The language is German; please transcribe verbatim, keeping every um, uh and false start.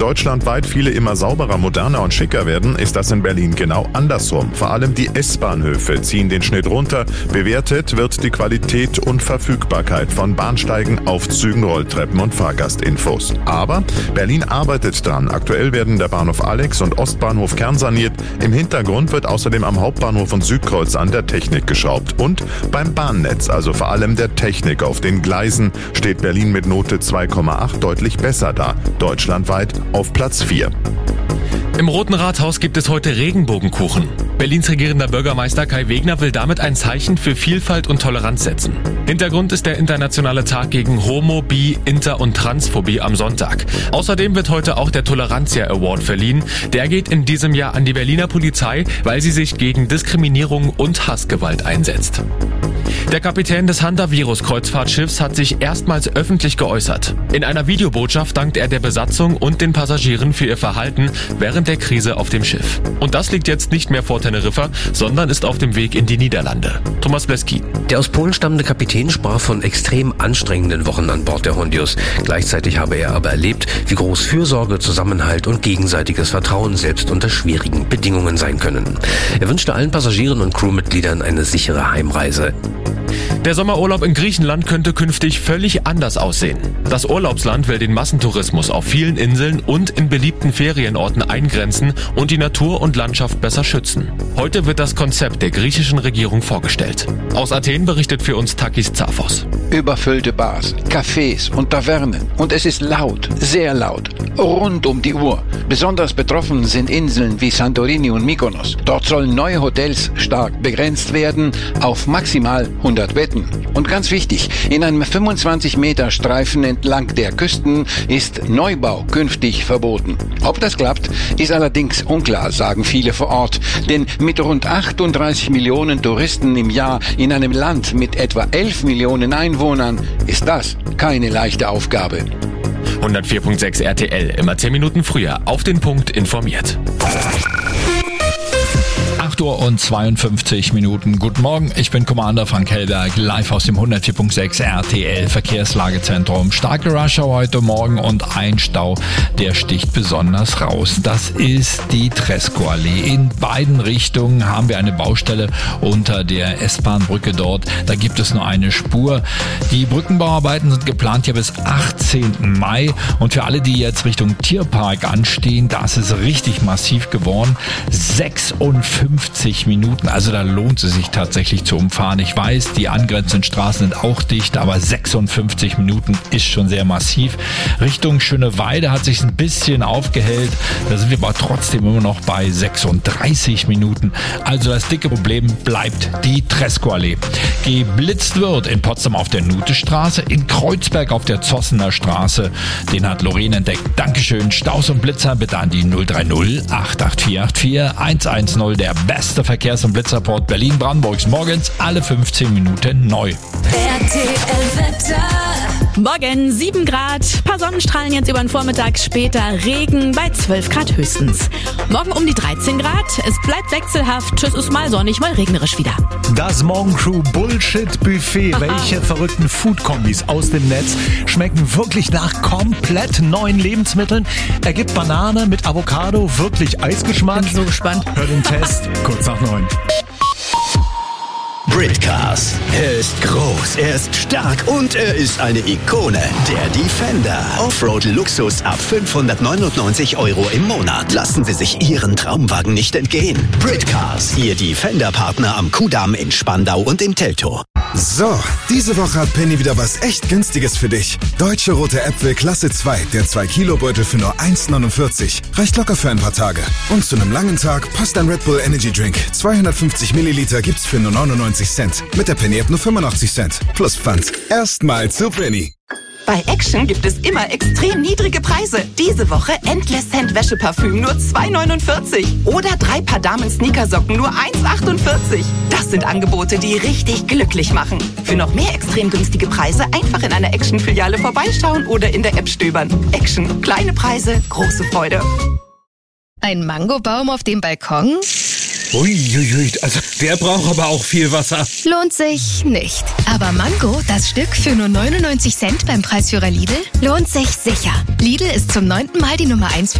deutschlandweit viele immer sauberer, moderner und schicker werden, ist das in Berlin genau andersrum. Vor allem die S-Bahnhöfe ziehen den Schnitt runter. Bewertet wird die Qualität und Verfügbarkeit von Bahnsteigen, Aufzügen, Rolltreppen und Fahrgastinfos. Aber Berlin arbeitet dran. Aktuell werden der Bahnhof Alex und Ostbahnhof kernsaniert. Im Hintergrund wird außerdem am Hauptbahnhof und Südkreuz an der Technik geschraubt. Und beim Bahnnetz, also vor allem der Technik auf den Gleisen, steht Berlin mit Note zwei Komma acht deutlich besser da. Deutschlandweit auf Platz vier. Im Roten Rathaus gibt es heute Regenbogenkuchen. Berlins regierender Bürgermeister Kai Wegner will damit ein Zeichen für Vielfalt und Toleranz setzen. Hintergrund ist der internationale Tag gegen Homo-, Bi-, Inter- und Transphobie am Sonntag. Außerdem wird heute auch der Toleranzia Award verliehen. Der geht in diesem Jahr an die Berliner Polizei, weil sie sich gegen Diskriminierung und Hassgewalt einsetzt. Der Kapitän des Hansa-Virus-Kreuzfahrtschiffs hat sich erstmals öffentlich geäußert. In einer Videobotschaft dankt er der Besatzung und den Passagieren für ihr Verhalten während der Krise auf dem Schiff. Und das liegt jetzt nicht mehr vor Teneriffa, sondern ist auf dem Weg in die Niederlande. Thomas Bleski. Der aus Polen stammende Kapitän sprach von extrem anstrengenden Wochen an Bord der Hondius. Gleichzeitig habe er aber erlebt, wie groß Fürsorge, Zusammenhalt und gegenseitiges Vertrauen selbst unter schwierigen Bedingungen sein können. Er wünschte allen Passagieren und Crewmitgliedern eine sichere Heimreise. Der Sommerurlaub in Griechenland könnte künftig völlig anders aussehen. Das Urlaubsland will den Massentourismus auf vielen Inseln und in beliebten Ferienorten eingrenzen und die Natur und Landschaft besser schützen. Heute wird das Konzept der griechischen Regierung vorgestellt. Aus Athen berichtet für uns Takis Zaphos. Überfüllte Bars, Cafés und Tavernen. Und es ist laut, sehr laut, rund um die Uhr. Besonders betroffen sind Inseln wie Santorini und Mykonos. Dort sollen neue Hotels stark begrenzt werden auf maximal hundert Betten. Und ganz wichtig, in einem fünfundzwanzig Meter Streifen entlang der Küsten ist Neubau künftig verboten. Ob das klappt, ist allerdings unklar, sagen viele vor Ort. Denn mit rund achtunddreißig Millionen Touristen im Jahr in einem Land mit etwa elf Millionen Einwohnern ist das keine leichte Aufgabe. hundertvier Komma sechs R T L, immer zehn Minuten früher, auf den Punkt informiert. acht Uhr und zweiundfünfzig Minuten. Guten Morgen, ich bin Commander Frank Hellberg, live aus dem hundertvier Komma sechs R T L Verkehrslagezentrum. Starke Rusher heute Morgen und ein Stau, der sticht besonders raus. Das ist die Tresco-Allee. In beiden Richtungen haben wir eine Baustelle unter der S-Bahn-Brücke dort. Da gibt es nur eine Spur. Die Brückenbauarbeiten sind geplant ja bis achtzehnten Mai. Und für alle, die jetzt Richtung Tierpark anstehen, das ist richtig massiv geworden. sechsundfünfzig Minuten, also da lohnt es sich tatsächlich zu umfahren. Ich weiß, die angrenzenden Straßen sind auch dicht, aber sechsundfünfzig Minuten ist schon sehr massiv. Richtung Schöneweide hat sich ein bisschen aufgehellt, da sind wir aber trotzdem immer noch bei sechsunddreißig Minuten. Also das dicke Problem bleibt die Tresco-Allee. Geblitzt wird in Potsdam auf der Nutestraße, in Kreuzberg auf der Zossener Straße. Den hat Lorraine entdeckt. Dankeschön. Staus und Blitzer bitte an die null drei null acht acht vier acht vier eins eins null. Der beste Verkehrs- und Blitzreport Berlin-Brandenburgs morgens alle fünfzehn Minuten neu. R T L-Wetter. Morgen sieben Grad, paar Sonnenstrahlen jetzt über den Vormittag, später Regen bei zwölf Grad höchstens. Morgen um die dreizehn Grad, es bleibt wechselhaft, es ist mal sonnig, mal regnerisch wieder. Das Morgencrew Bullshit Buffet. Welche verrückten Food-Kombis aus dem Netz schmecken wirklich nach komplett neuen Lebensmitteln? Ergibt Banane mit Avocado wirklich Eisgeschmack? Bin so gespannt. Hör den Test kurz nach neun. Britcars. Er ist groß, er ist stark und er ist eine Ikone. Der Defender. Offroad-Luxus ab fünfhundertneunundneunzig Euro im Monat. Lassen Sie sich Ihren Traumwagen nicht entgehen. Britcars. Ihr Defender-Partner am Kudamm in Spandau und im Teltow. So, diese Woche hat Penny wieder was echt Günstiges für dich. Deutsche rote Äpfel Klasse zwei, der zwei Kilo Beutel für nur eins neunundvierzig. Reicht locker für ein paar Tage. Und zu einem langen Tag passt ein Red Bull Energy Drink. zweihundertfünfzig Milliliter gibt's für nur neunundneunzig Cent. Mit der Penny App nur fünfundachtzig Cent. Plus Pfand. Erstmal zu Penny. Bei Action gibt es immer extrem niedrige Preise. Diese Woche Endless Scent Wäscheparfüm nur zwei neunundvierzig. Oder drei Paar Damen-Sneakersocken nur eins achtundvierzig. Das sind Angebote, die richtig glücklich machen. Für noch mehr extrem günstige Preise einfach in einer Action-Filiale vorbeischauen oder in der App stöbern. Action. Kleine Preise, große Freude. Ein Mangobaum auf dem Balkon? Uiuiui, also der braucht aber auch viel Wasser. Lohnt sich nicht. Aber Mango, das Stück für nur neunundneunzig Cent beim Preisführer Lidl, lohnt sich sicher. Lidl ist zum neunten Mal die Nummer eins